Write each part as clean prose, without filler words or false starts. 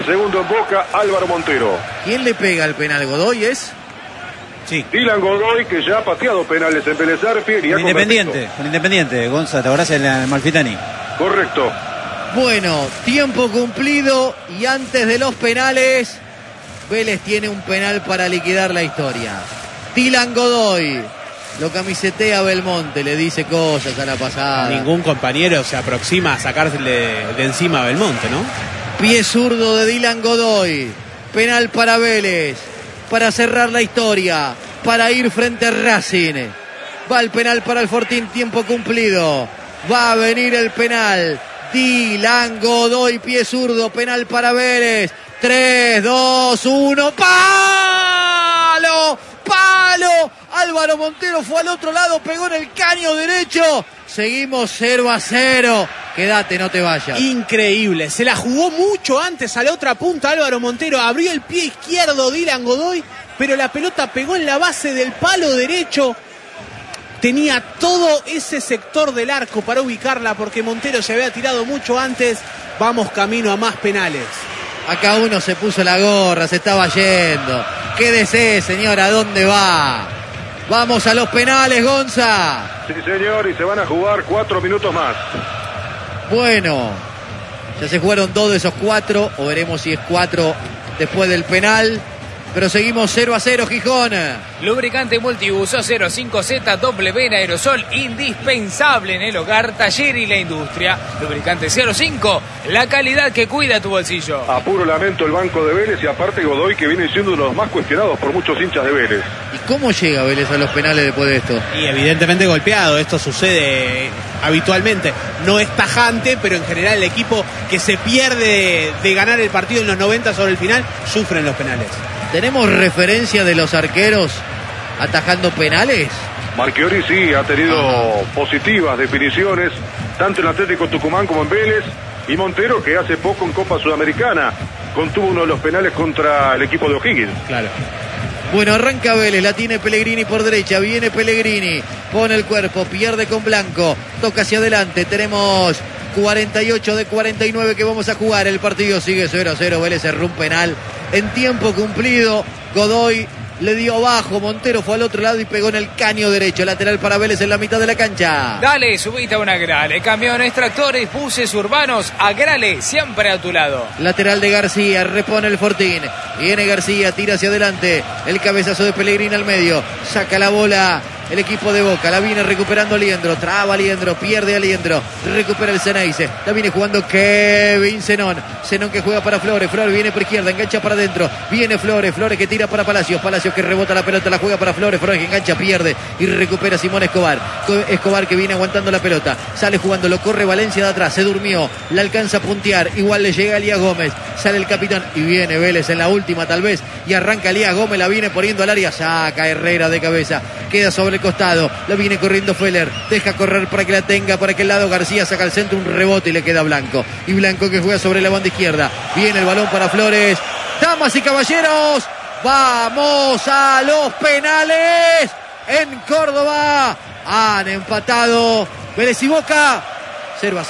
Segundo en Boca, Álvaro Montero. ¿Quién le pega el penal? ¿Godoy es? Sí. Dylan Godoy, que ya ha pateado penales en Vélez Sarsfield y Con Independiente, Gonza, ¿te acordás el Amalfitani? Correcto. Bueno, tiempo cumplido y antes de los penales, Vélez tiene un penal para liquidar la historia. Dylan Godoy lo camisetea Belmonte, le dice cosas a la pasada. Ningún compañero se aproxima a sacársele de encima a Belmonte, ¿no? Pie zurdo de Dylan Godoy. Penal para Vélez, para cerrar la historia, para ir frente a Racing. Va el penal para el Fortín, tiempo cumplido. Va a venir el penal. Dylan Godoy, pie zurdo, penal para Vélez. 3, 2, 1, ¡palo! ¡Palo! Álvaro Montero fue al otro lado, pegó en el caño derecho. Seguimos 0-0. Quédate, no te vayas. Increíble, se la jugó mucho antes a la otra punta Álvaro Montero, abrió el pie izquierdo Dylan Godoy, pero la pelota pegó en la base del palo derecho. Tenía todo ese sector del arco para ubicarla porque Montero se había tirado mucho antes. Vamos camino a más penales. Acá uno se puso la gorra, se estaba yendo. Quédese, señor, ¿a dónde va? Vamos a los penales, Gonza. Sí, señor, y se van a jugar 4 minutos más. Bueno, ya se jugaron 2 de esos 4, o veremos si es 4 después del penal. Pero seguimos 0-0, Gijón. Lubricante multiuso 05Z doble vena aerosol, indispensable en el hogar, taller y la industria. Lubricante 05, la calidad que cuida tu bolsillo. A puro lamento el banco de Vélez y aparte Godoy, que viene siendo uno de los más cuestionados por muchos hinchas de Vélez. ¿Y cómo llega Vélez a los penales después de esto? Y evidentemente golpeado, esto sucede habitualmente. No es tajante, pero en general el equipo que se pierde de ganar el partido en los 90 sobre el final, sufre en los penales. ¿Tenemos referencia de los arqueros atajando penales? Marchiori sí, ha tenido positivas definiciones, tanto en Atlético Tucumán como en Vélez, y Montero, que hace poco en Copa Sudamericana contuvo uno de los penales contra el equipo de O'Higgins. Claro. Bueno, arranca Vélez, la tiene Pellegrini por derecha, viene Pellegrini, pone el cuerpo, pierde con Blanco, toca hacia adelante, tenemos 48 de 49 que vamos a jugar, el partido sigue 0-0, Vélez cerró un penal en tiempo cumplido, Godoy le dio abajo, Montero fue al otro lado y pegó en el caño derecho, lateral para Vélez en la mitad de la cancha. Dale, subite a una Agrale, camiones, tractores, buses urbanos, Agrale, siempre a tu lado. Lateral de García, repone el Fortín, viene García, tira hacia adelante, el cabezazo de Pellegrini al medio, saca la bola el equipo de Boca, la viene recuperando Liendro, traba Liendro, pierde a Liendro, recupera el Ceneice, la viene jugando Kevin Zenón que juega para Flores, Flores viene por izquierda, engancha para adentro, viene Flores que tira para Palacios que rebota la pelota, la juega para Flores que engancha, pierde y recupera Simón Escobar que viene aguantando la pelota, sale jugando, lo corre Valencia de atrás, se durmió, la alcanza a puntear, igual le llega a Elías Gómez, sale el capitán y viene Vélez en la última tal vez, y arranca Elías Gómez, la viene poniendo al área, saca Herrera de cabeza, queda sobre el costado, la viene corriendo Feller, deja correr para que la tenga para aquel lado, García saca al centro un rebote y le queda Blanco, y Blanco que juega sobre la banda izquierda, viene el balón para Flores, damas y caballeros, vamos a los penales en Córdoba, han empatado Vélez y Boca 0-0.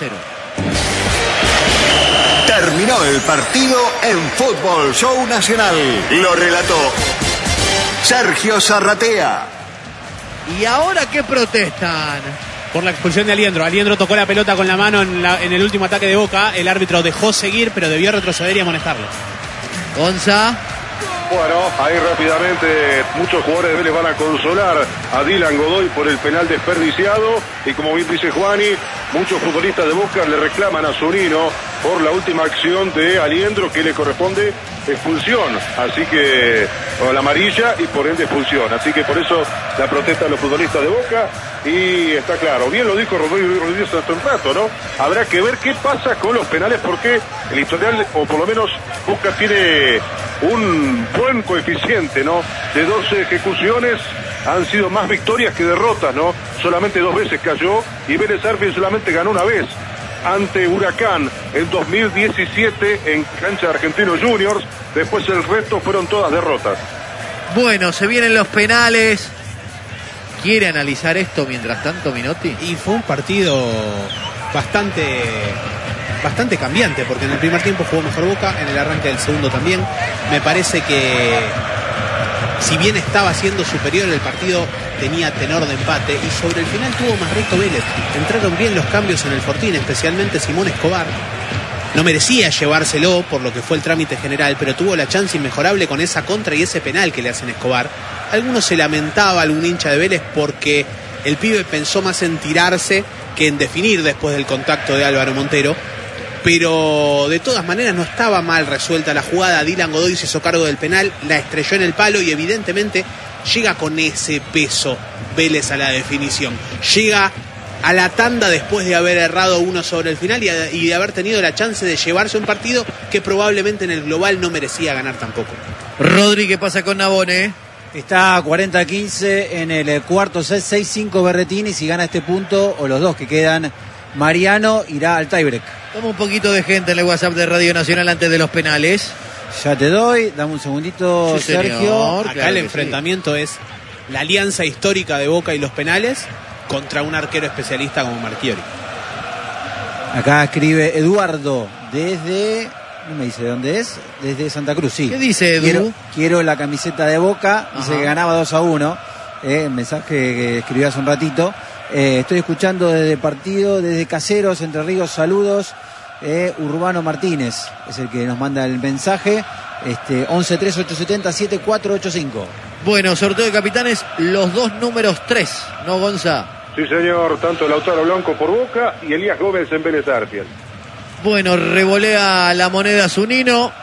Terminó el partido en Fútbol Show Nacional. Lo relató Sergio Zarratea. ¿Y ahora qué protestan? Por la expulsión de Aliendro. Aliendro tocó la pelota con la mano en el último ataque de Boca. El árbitro dejó seguir, pero debió retroceder y amonestarlo. Gonza. Bueno, ahí rápidamente muchos jugadores de Vélez van a consolar a Dylan Godoy por el penal desperdiciado y como bien dice Juani, muchos futbolistas de Boca le reclaman a Zunino por la última acción de Aliendro que le corresponde expulsión, así que o la amarilla y por ende expulsión, así que por eso la protesta de los futbolistas de Boca y está claro, bien lo dijo Rodrigo Rodríguez hace un rato, ¿no? Habrá que ver qué pasa con los penales porque el historial, o por lo menos Boca tiene un buen coeficiente, ¿no? De 12 ejecuciones han sido más victorias que derrotas, ¿no? Solamente 2 veces cayó y Vélez Sarsfield solamente ganó una vez ante Huracán en 2017 en cancha de Argentinos Juniors. Después el resto fueron todas derrotas. Bueno, se vienen los penales. ¿Quiere analizar esto mientras tanto, Minotti? Y fue un partido bastante bastante cambiante, porque en el primer tiempo jugó mejor Boca, en el arranque del segundo también. Me parece que, si bien estaba siendo superior el partido, tenía tenor de empate, y sobre el final tuvo más reto Vélez. Entraron bien los cambios en el Fortín, especialmente Simón Escobar. No merecía llevárselo por lo que fue el trámite general, pero tuvo la chance inmejorable con esa contra y ese penal que le hacen a Escobar. Algunos se lamentaba, algún hincha de Vélez, porque el pibe pensó más en tirarse que en definir después del contacto de Álvaro Montero. Pero de todas maneras no estaba mal resuelta la jugada. Dylan Godoy se hizo cargo del penal, la estrelló en el palo y evidentemente llega con ese peso Vélez a la definición. Llega a la tanda después de haber errado uno sobre el final y de haber tenido la chance de llevarse un partido que probablemente en el global no merecía ganar tampoco. Rodri, ¿qué pasa con Navone? Está 40-15 en el cuarto set, 6-5 Berretini. Si gana este punto, o los dos que quedan, Mariano irá al tiebreak. Toma un poquito de gente en el WhatsApp de Radio Nacional antes de los penales. Ya te doy, dame un segundito, Sí, Sergio. señor. Acá Claro el que enfrentamiento es la alianza histórica de Boca y los penales contra un arquero especialista como Marchiori. Acá escribe Eduardo desde... No me dice de dónde es. Desde Santa Cruz, sí. ¿Qué dice Edu? Quiero la camiseta de Boca. Dice Ajá. que ganaba 2-1. Mensaje que escribió hace un ratito. Estoy escuchando desde partido, desde Caseros, Entre Ríos, saludos. Urbano Martínez es el que nos manda el mensaje. 11-3-870-7485. Bueno, sorteo de capitanes, los dos números 3, ¿no, Gonza? Sí, señor, tanto Lautaro Blanco por Boca y Elías Gómez en Vélez Sarsfield. Bueno, revolea la moneda Zunino.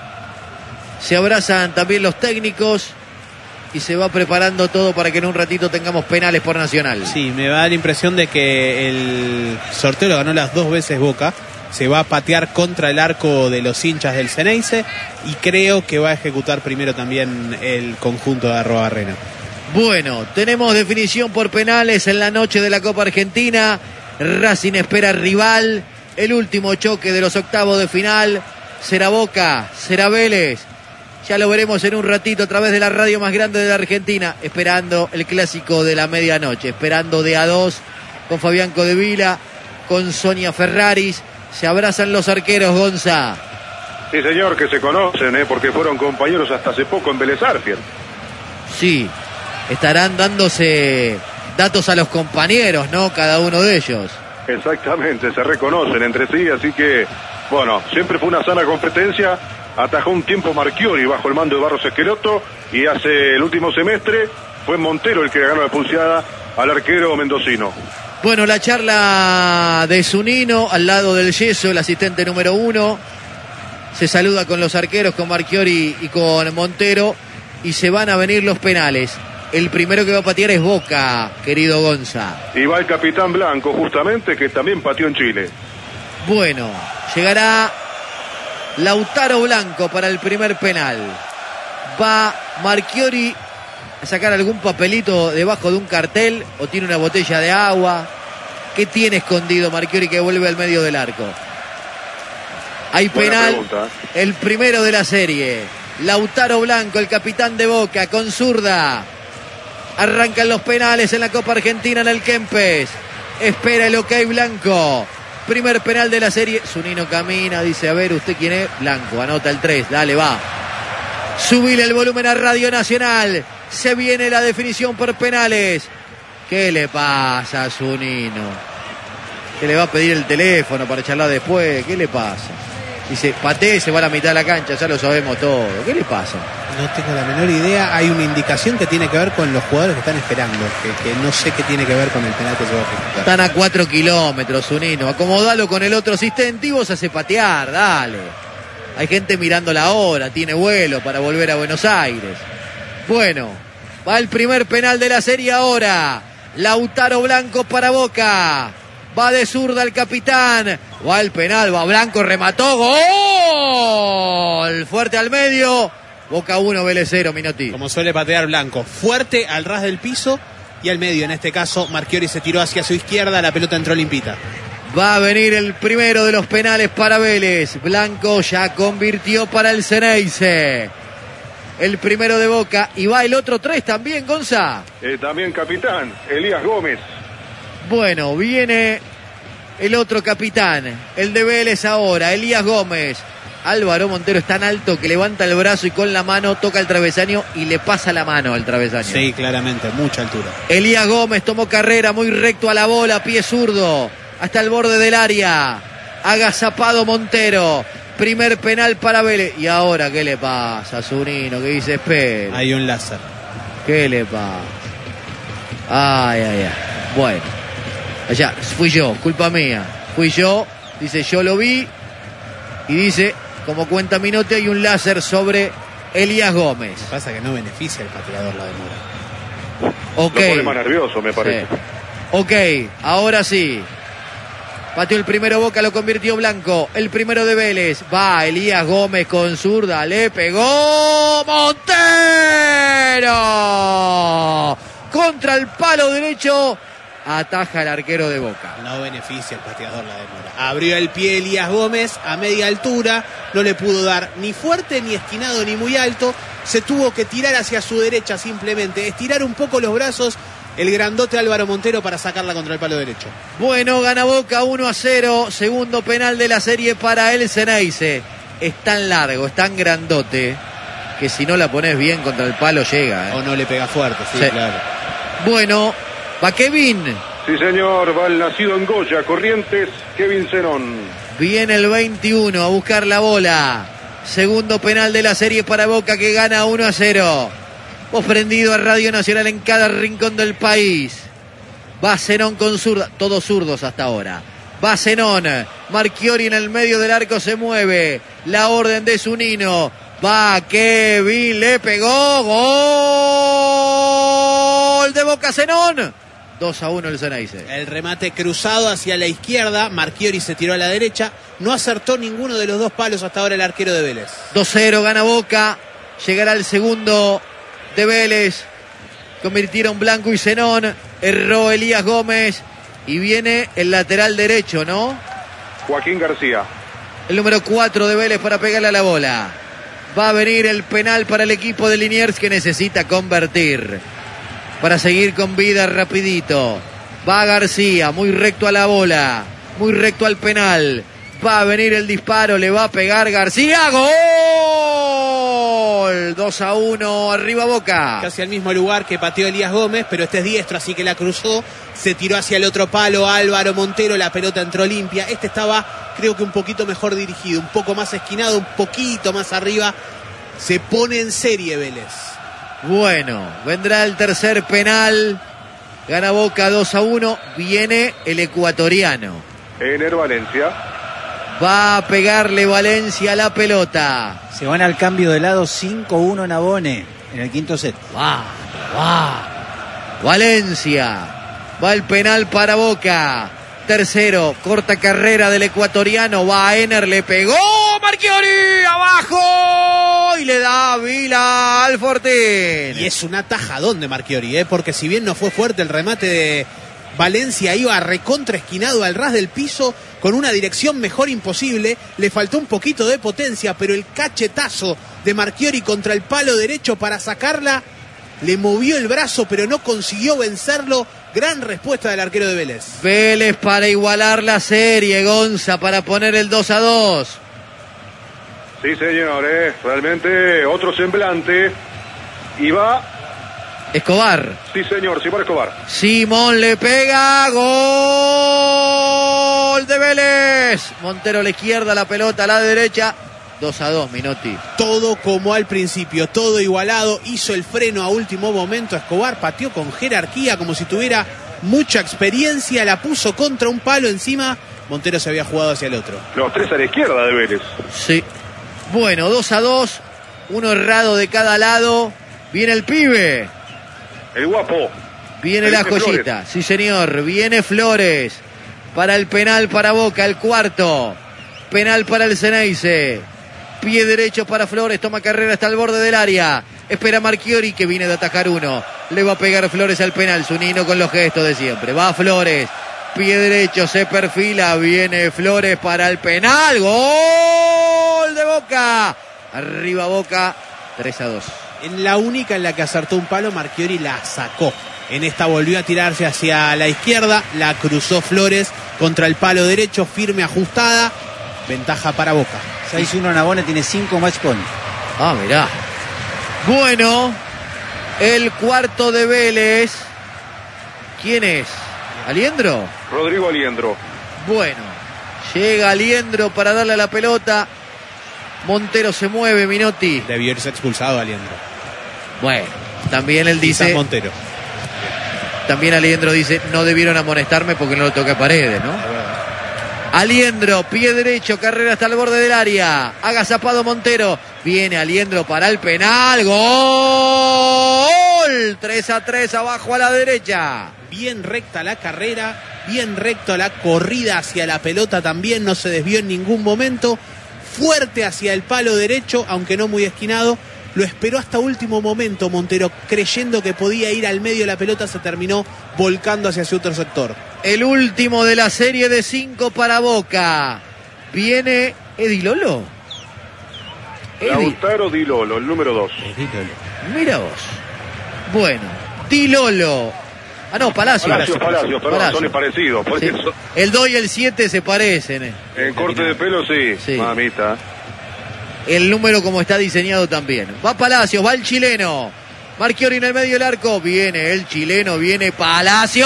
Se abrazan también los técnicos y se va preparando todo para que en un ratito tengamos penales por Nacional. Sí, me da la impresión de que el sorteo lo ganó las dos veces Boca. Se va a patear contra el arco de los hinchas del Ceneice y creo que va a ejecutar primero también el conjunto de Arrobarrena. Bueno, tenemos definición por penales en la noche de la Copa Argentina. Racing espera rival. El último choque de los octavos de final. ¿Será Boca? ¿Será Vélez? Ya lo veremos en un ratito a través de la radio más grande de la Argentina. Esperando el clásico de la medianoche. Esperando de A2 con Fabián Codevila, con Sonia Ferraris. Se abrazan los arqueros, Gonza. Sí, señor, que se conocen, porque fueron compañeros hasta hace poco en Vélez Sarsfield. Sí, estarán dándose datos a los compañeros, ¿no? Cada uno de ellos. Exactamente, se reconocen entre sí, así que, bueno, siempre fue una sana competencia. Atajó un tiempo Marchiori bajo el mando de Barros Esqueloto y hace el último semestre fue Montero el que ganó la pulseada al arquero mendocino. Bueno, la charla de Zunino al lado del yeso, el asistente número 1. Se saluda con los arqueros, con Marchiori y con Montero. Y se van a venir los penales. El primero que va a patear es Boca, querido Gonza. Y va el capitán Blanco, justamente, que también pateó en Chile. Bueno, llegará Lautaro Blanco para el primer penal. Va Marchiori a sacar algún papelito debajo de un cartel o tiene una botella de agua. ¿Qué tiene escondido Marchiori que vuelve al medio del arco? Hay Buena penal, pregunta. el primero de la serie. Lautaro Blanco, el capitán de Boca, con zurda. Arrancan los penales en la Copa Argentina en el Kempes. Espera el ok Blanco. Primer penal de la serie. Zunino camina, dice, a ver, ¿usted quién es? Blanco, anota el 3, dale, va. Subile el volumen a Radio Nacional. Se viene la definición por penales. ¿Qué le pasa a Zunino? ¿Que le va a pedir el teléfono para charlar después? ¿Qué le pasa? Dice, patee, se va a la mitad de la cancha, ya lo sabemos todo. ¿Qué le pasa? No tengo la menor idea. Hay una indicación que tiene que ver con los jugadores que están esperando, que no sé qué tiene que ver con el penal que se va a ejecutar. Están a 4 kilómetros, Zunino. Acomodalo con el otro asistente y vos hace patear, dale. Hay gente mirando la hora, tiene vuelo para volver a Buenos Aires. Bueno, va el primer penal de la serie ahora. Lautaro Blanco para Boca. Va de zurda el capitán. Va el penal, va Blanco, remató. ¡Gol! Fuerte al medio. Boca 1, Vélez 0, Minotti. Como suele patear Blanco. Fuerte al ras del piso y al medio. En este caso, Marchiori se tiró hacia su izquierda. La pelota entró limpita. Va a venir el primero de los penales para Vélez. Blanco ya convirtió para el Ceneice. El primero de Boca. Y va el otro 3 también, Gonza. También capitán, Elías Gómez. Bueno, viene el otro capitán, el de Vélez ahora, Elías Gómez. Álvaro Montero es tan alto que levanta el brazo y con la mano toca el travesaño y le pasa la mano al travesaño. Sí, claramente, mucha altura. Elías Gómez tomó carrera muy recto a la bola, pie zurdo, hasta el borde del área. Agazapado Montero. Primer penal para Vélez. ¿Y ahora qué le pasa a Zunino? Que dice, espera. Hay un láser. ¿Qué le pasa? Ay. Bueno. Allá, fui yo, culpa mía. Fui yo, dice, yo lo vi. Y dice, como cuenta Minotti, hay un láser sobre Elías Gómez. Lo que pasa es que no beneficia al pateador la demora. Ok. Lo pone más nervioso, me parece. Sí. Ok, ahora sí. Pateó el primero Boca, lo convirtió Blanco. El primero de Vélez. Va Elías Gómez con zurda. Le pegó Montero. Contra el palo derecho. Ataja el arquero de Boca. No beneficia el pateador la demora. Abrió el pie Elías Gómez a media altura. No le pudo dar ni fuerte, ni esquinado, ni muy alto. Se tuvo que tirar hacia su derecha simplemente. Estirar un poco los brazos el grandote Álvaro Montero para sacarla contra el palo derecho. Bueno, gana Boca 1-0. Segundo penal de la serie para el Ceneice. Es tan largo, es tan grandote, que si no la pones bien contra el palo llega. O no le pega fuerte, sí, claro. Bueno, va Kevin. Sí, señor, va el nacido en Goya, Corrientes, Kevin Zenón. Viene el 21 a buscar la bola. Segundo penal de la serie para Boca, que gana 1-0. Vos prendido a Radio Nacional en cada rincón del país. Va Zenón con zurda. Todos zurdos hasta ahora. Va Zenón. Marchiori en el medio del arco se mueve. La orden de Zunino. Va Kevin. Le pegó. Gol de Boca Zenón. 2-1 el Ceneice. El remate cruzado hacia la izquierda. Marchiori se tiró a la derecha. No acertó ninguno de los dos palos hasta ahora el arquero de Vélez. 2-0 gana Boca. Llegará el segundo de Vélez. Convirtieron Blanco y Zenón. Erró Elías Gómez. Y viene el lateral derecho, ¿no? Joaquín García. El número 4 de Vélez para pegarle a la bola. Va a venir el penal para el equipo de Liniers, que necesita convertir para seguir con vida rapidito. Va García, muy recto a la bola, muy recto al penal. Va a venir el disparo, le va a pegar García. ¡Gol! 2-1, arriba Boca. Casi al mismo lugar que pateó Elías Gómez, pero este es diestro, así que la cruzó. Se tiró hacia el otro palo Álvaro Montero, la pelota entró limpia. Este estaba, creo que un poquito mejor dirigido, un poco más esquinado, un poquito más arriba. Se pone en serie Vélez. Bueno, vendrá el tercer penal. Gana Boca 2-1. Viene el ecuatoriano. Ener Valencia. Va a pegarle Valencia a la pelota. Se van al cambio de lado 5-1 en Abone en el quinto set. Va. Valencia. Va el penal para Boca. Tercero, corta carrera del ecuatoriano. Va a Ener, le pegó Marchiori abajo y le da Vila al Fortín. Y es un atajadón de Marchiori, porque si bien no fue fuerte el remate de Valencia, iba recontra esquinado al ras del piso con una dirección mejor imposible. Le faltó un poquito de potencia, pero el cachetazo de Marchiori contra el palo derecho para sacarla, le movió el brazo pero no consiguió vencerlo. Gran respuesta del arquero de Vélez. Vélez para igualar la serie, Gonza, para poner el 2-2. Sí, señor, realmente otro semblante. Y va Escobar. Sí, señor, Simón Escobar. Simón le pega. Gol de Vélez. Montero a la izquierda, la pelota a la derecha. 2-2, Minotti. Todo como al principio, todo igualado. Hizo el freno a último momento Escobar, pateó con jerarquía como si tuviera mucha experiencia, la puso contra un palo encima. Montero se había jugado hacia el otro. Los tres a la izquierda de Vélez. Sí. Bueno, 2-2. Uno errado de cada lado. Viene el pibe. El guapo. Viene la joyita. Flores. Sí, señor. Viene Flores. Para el penal para Boca, el cuarto. Penal para el Ceneice. Pie derecho para Flores, toma carrera hasta el borde del área. Espera Marchiori, que viene de atacar uno. Le va a pegar Flores al penal. Zunino con los gestos de siempre. Va Flores. Pie derecho, se perfila. Viene Flores para el penal. ¡Gol de Boca! Arriba Boca, 3-2. En la única en la que acertó un palo, Marchiori la sacó. En esta volvió a tirarse hacia la izquierda. La cruzó Flores contra el palo derecho, firme, ajustada, ventaja para Boca. 6-1 Navone, tiene 5 match points. Ah, mirá. Bueno, el cuarto de Vélez. ¿Quién es? ¿Aliendro? Rodrigo Aliendro. Bueno, llega Aliendro para darle a la pelota. Montero se mueve, Minotti. Debió irse expulsado Aliendro. Bueno, también él Quizás dice... Montero. También Aliendro dice, no debieron amonestarme porque no lo toqué a Paredes, ¿no? Aliendro, pie derecho, carrera hasta el borde del área. Agazapado Montero. Viene Aliendro para el penal. ¡Gol! 3-3 abajo a la derecha. Bien recta la carrera, bien recta la corrida hacia la pelota también, no se desvió en ningún momento. Fuerte hacia el palo derecho, aunque no muy esquinado. Lo esperó hasta último momento Montero, creyendo que podía ir al medio de la pelota, se terminó volcando hacia su otro sector. El último de la serie de 5 para Boca. Viene Edi Lolo. Lautaro Di Lolo, el número 2. Mira vos. Bueno, Di Lolo. Ah, no, Palacio, perdón, son parecidos. Por sí. eso. El 2 y el 7 se parecen. En corte de pelo, sí. Mamita. El número como está diseñado también. Va Palacios, va el chileno. Marchiori en el medio del arco. Viene el chileno, viene Palacios.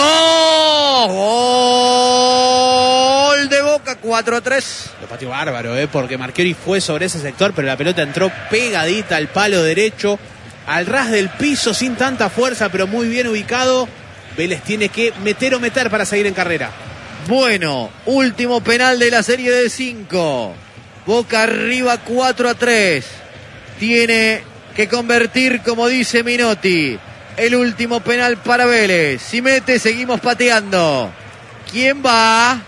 Gol de Boca, 4-3. Lo pateó bárbaro, porque Marchiori fue sobre ese sector, pero la pelota entró pegadita al palo derecho, al ras del piso, sin tanta fuerza, pero muy bien ubicado. Vélez tiene que meter para seguir en carrera. Bueno, último penal de la serie de 5. Boca arriba 4-3. Tiene que convertir, como dice Minotti. El último penal para Vélez. Si mete, seguimos pateando. ¿Quién va?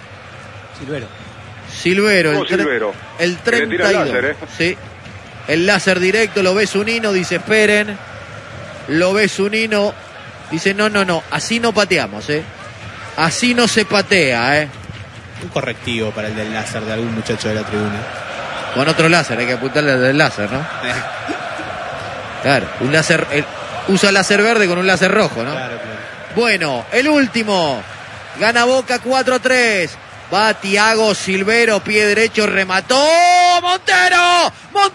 Silvero. El 32. Le tira el láser, Sí. El láser directo, lo ve Zunino, dice esperen. Lo ve Zunino, dice no, así no pateamos, Así no se patea, Un correctivo para el del láser de algún muchacho de la tribuna. Con otro láser, hay que apuntarle al del láser, ¿no? Claro, un láser, usa láser verde con un láser rojo, ¿no? Claro. Bueno, el último. Gana Boca 4-3. Va Thiago Silvero, pie derecho, remató. ¡Montero!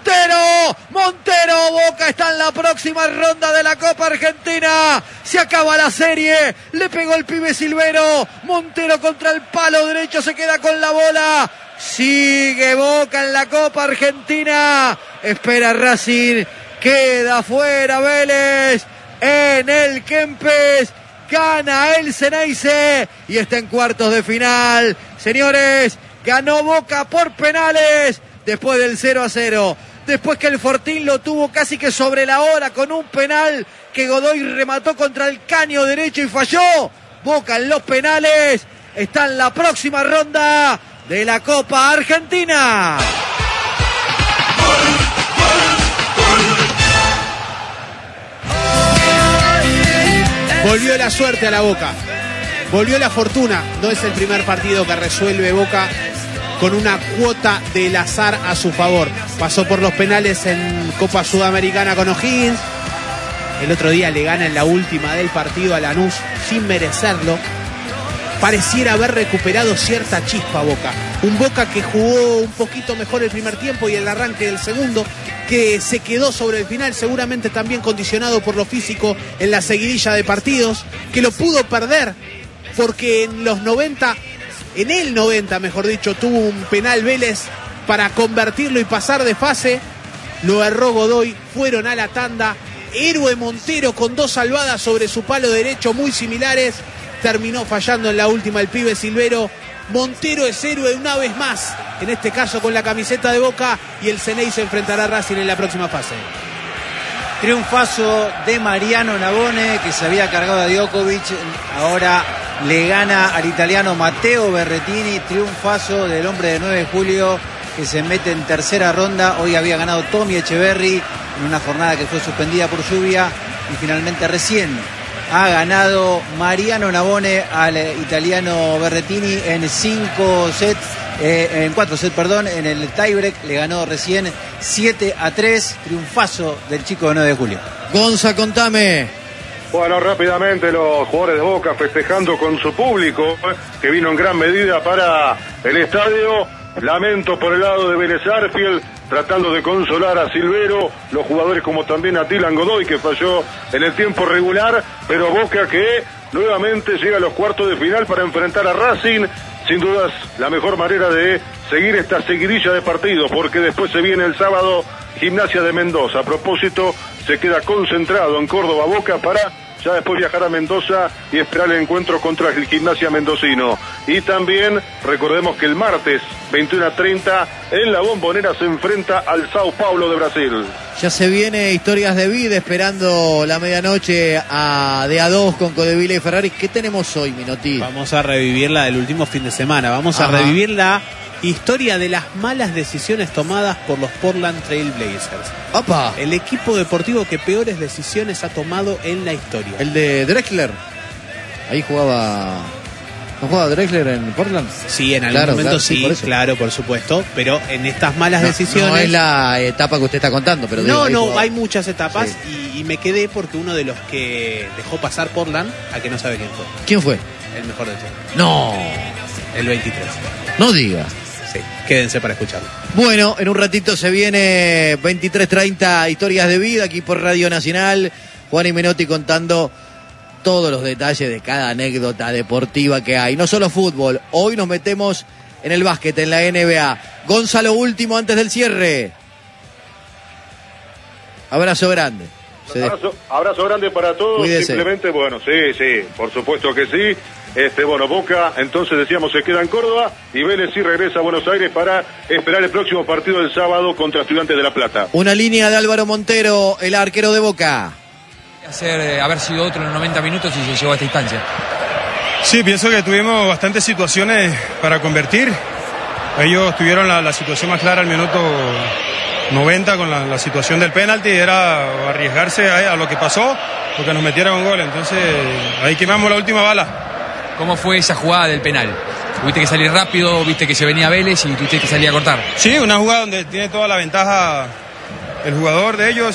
Boca está en la próxima ronda de la Copa Argentina. Se acaba la serie. Le pegó el pibe Silvero. Montero contra el palo derecho, se queda con la bola. Sigue Boca en la Copa Argentina. Espera Racing. Queda fuera Vélez en el Kempes. Gana el Ceneice y está en cuartos de final. Señores, ganó Boca por penales después del 0-0. Después que el Fortín lo tuvo casi que sobre la hora con un penal que Godoy remató contra el caño derecho y falló. Boca en los penales está en la próxima ronda de la Copa Argentina. Volvió la suerte a la Boca. Volvió la fortuna. No es el primer partido que resuelve Boca con una cuota del azar a su favor. Pasó por los penales en Copa Sudamericana con O'Higgins. El otro día le gana en la última del partido a Lanús sin merecerlo. Pareciera haber recuperado cierta chispa Boca. Un Boca que jugó un poquito mejor el primer tiempo y el arranque del segundo, que se quedó sobre el final, seguramente también condicionado por lo físico en la seguidilla de partidos, que lo pudo perder porque en el 90, mejor dicho, tuvo un penal Vélez para convertirlo y pasar de fase. Lo erró Godoy, fueron a la tanda. Héroe Montero con 2 salvadas sobre su palo derecho muy similares. Terminó fallando en la última el pibe Silvero. Montero es héroe una vez más, en este caso con la camiseta de Boca, y el Ceneice se enfrentará a Racing en la próxima fase. Triunfazo de Mariano Navone, que se había cargado a Djokovic, ahora le gana al italiano Matteo Berrettini. Triunfazo del hombre de 9 de julio, que se mete en tercera ronda. Hoy había ganado Tommy Echeverry en una jornada que fue suspendida por lluvia, y finalmente recién ha ganado Mariano Navone al italiano Berrettini en 4 sets, en el tiebreak. Le ganó recién 7-3, triunfazo del chico de 9 de julio. Gonza, contame. Bueno, rápidamente los jugadores de Boca festejando con su público, que vino en gran medida para el estadio. Lamento por el lado de Vélez Arfield, tratando de consolar a Silvero, los jugadores como también a Dylan Godoy, que falló en el tiempo regular, pero Boca que nuevamente llega a los cuartos de final para enfrentar a Racing. Sin dudas, la mejor manera de seguir esta seguidilla de partidos, porque después se viene el sábado Gimnasia de Mendoza. A propósito, se queda concentrado en Córdoba Boca para ya después viajar a Mendoza y esperar el encuentro contra el Gimnasia mendocino. Y también recordemos que el martes 21:30 en la Bombonera se enfrenta al Sao Paulo de Brasil. Ya se viene Historias de Vida, esperando la medianoche de A2 con Codevila y Ferrari. ¿Qué tenemos hoy, Minotti? Vamos a revivir la del último fin de semana. Vamos a revivir la historia de las malas decisiones tomadas por los Portland Trail Blazers. ¡Opa! El equipo deportivo que peores decisiones ha tomado en la historia. El de Drexler. Ahí jugaba... ¿No jugaba Drexler en Portland? Sí, en algún momento sí, claro, por supuesto. Pero en estas malas decisiones... No es la etapa que usted está contando, pero... hay muchas etapas, sí. y me quedé porque uno de los que dejó pasar Portland, a que no sabe quién fue. ¿Quién fue? El mejor de todos. No. El 23. No diga. Sí, quédense para escucharlo. Bueno, en un ratito se viene 23:30 Historias de Vida aquí por Radio Nacional. Juan y Menotti contando todos los detalles de cada anécdota deportiva que hay. No solo fútbol, hoy nos metemos en el básquet, en la NBA. Gonzalo, último antes del cierre. Abrazo grande. Abrazo grande para todos. Cuídese. Simplemente, bueno, sí, por supuesto que sí. Boca, entonces decíamos, se queda en Córdoba y Vélez sí regresa a Buenos Aires para esperar el próximo partido del sábado contra Estudiantes de La Plata. Una línea de Álvaro Montero, el arquero de Boca. Haber sido otro en los 90 minutos y se llegó a esta instancia. Sí, pienso que tuvimos bastantes situaciones para convertir. Ellos tuvieron la situación más clara al minuto 90 con la situación del penalti, era arriesgarse a lo que pasó, porque nos metieron un gol. Entonces ahí quemamos la última bala. ¿Cómo fue esa jugada del penal? ¿Tuviste que salir rápido? ¿Viste que se venía Vélez y tuviste que salir a cortar? Sí, una jugada donde tiene toda la ventaja el jugador de ellos.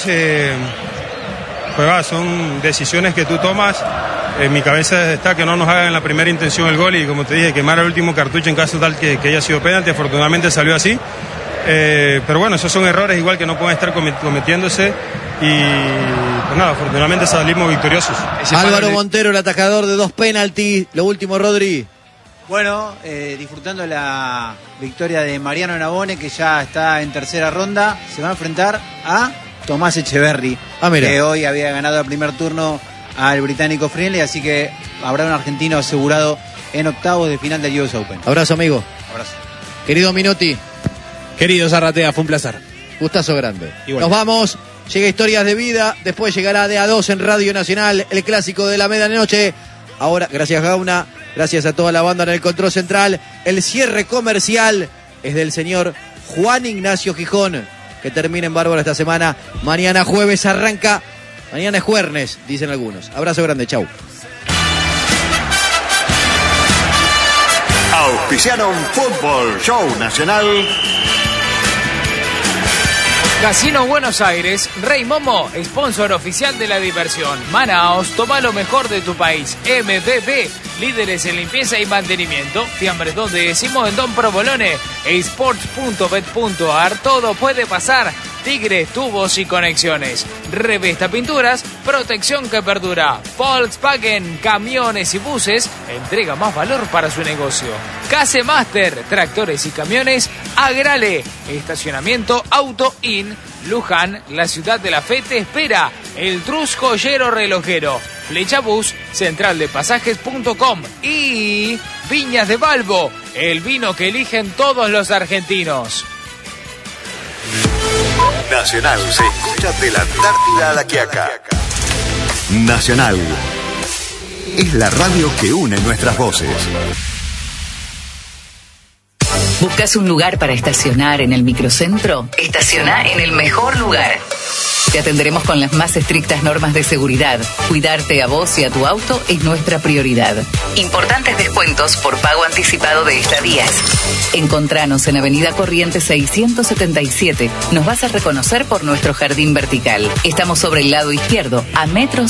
Son decisiones que tú tomas. En mi cabeza está que no nos hagan en la primera intención el gol y, como te dije, quemar el último cartucho en caso tal que haya sido penalti. Afortunadamente salió así. Pero bueno, esos son errores igual que no pueden estar cometiéndose. Y pues nada, afortunadamente salimos victoriosos. Álvaro Montero, el atajador de 2 penaltis. Lo último, Rodri. Bueno, disfrutando la victoria de Mariano Navone, que ya está en tercera ronda. Se va a enfrentar a Tomás Echeverry, que hoy había ganado el primer turno al británico Friendly, así que habrá un argentino asegurado en octavos de final del US Open. Abrazo, amigo. Abrazo. Querido Minotti. Querido Zarratea, fue un placer. Gustazo grande. Igual. Nos vamos. Llega Historias de Vida. Después llegará de A2 en Radio Nacional, el clásico de la medianoche. Ahora, gracias Gauna, gracias a toda la banda en el control central. El cierre comercial es del señor Juan Ignacio Gijón, que termina en bárbaro esta semana. Mañana jueves arranca. Mañana es jueves, dicen algunos. Abrazo grande, chau. Auspiciaron Fútbol Show Nacional. Casino Buenos Aires, Rey Momo, sponsor oficial de la diversión. Manaos, toma lo mejor de tu país. MBB, líderes en limpieza y mantenimiento. Fiambres donde decimos en Don Provolone. Esports.bet.ar, todo puede pasar. Tigre, tubos y conexiones. Revesta Pinturas, protección que perdura. Volkswagen, camiones y buses, entrega más valor para su negocio. Case Master, tractores y camiones. Agrale, estacionamiento Auto In. Luján, la ciudad de la fe te espera. El Trus Joyero Relojero. Flecha Bus, centraldepasajes.com. Y Viñas de Balbo, el vino que eligen todos los argentinos. Nacional se escucha de la Antártida a la Quiaca. Nacional es la radio que une nuestras voces. ¿Buscas un lugar para estacionar en el microcentro? Estaciona en el mejor lugar. Te atenderemos con las más estrictas normas de seguridad. Cuidarte a vos y a tu auto es nuestra prioridad. Importantes descuentos por pago anticipado de estadías. Encontranos en Avenida Corrientes 677. Nos vas a reconocer por nuestro jardín vertical. Estamos sobre el lado izquierdo, a metros